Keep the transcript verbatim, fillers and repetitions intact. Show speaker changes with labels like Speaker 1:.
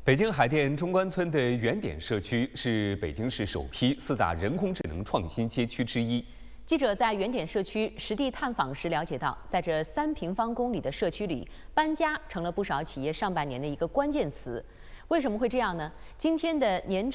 Speaker 1: 北京海淀中关村的原点社区是北京市首批四大人工智能创新街区之一。
Speaker 2: 记者在原点社区实地探访时了解到，在这三平方公里的社区里，搬家成了不少企业上半年的一个关键词。为什么会这样呢？今天的年终